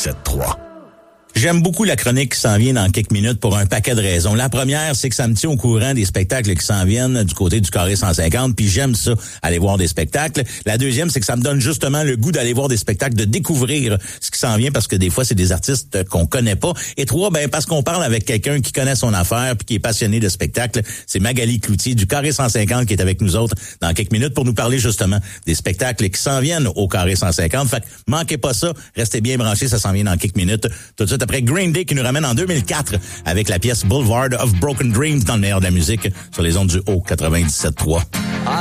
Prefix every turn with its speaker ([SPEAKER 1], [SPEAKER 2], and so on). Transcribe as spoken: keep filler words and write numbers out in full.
[SPEAKER 1] quatre-vingt-dix-sept trois.
[SPEAKER 2] J'aime beaucoup la chronique qui s'en vient dans quelques minutes pour un paquet de raisons. La première, c'est que ça me tient au courant des spectacles qui s'en viennent du côté du Carré cent cinquante, puis j'aime ça, aller voir des spectacles. La deuxième, c'est que ça me donne justement le goût d'aller voir des spectacles, de découvrir ce qui s'en vient, parce que des fois, c'est des artistes qu'on connaît pas. Et trois, ben parce qu'on parle avec quelqu'un qui connaît son affaire puis qui est passionné de spectacles. C'est Magali Cloutier du Carré cent cinquante qui est avec nous autres dans quelques minutes pour nous parler justement des spectacles qui s'en viennent au Carré cent cinquante. Fait que manquez pas ça, restez bien branchés, ça s'en vient dans quelques minutes. Tout de suite après Green Day qui nous ramène en deux mille quatre avec la pièce Boulevard of Broken Dreams dans le meilleur de la musique sur les ondes du Haut quatre-vingt-dix-sept trois.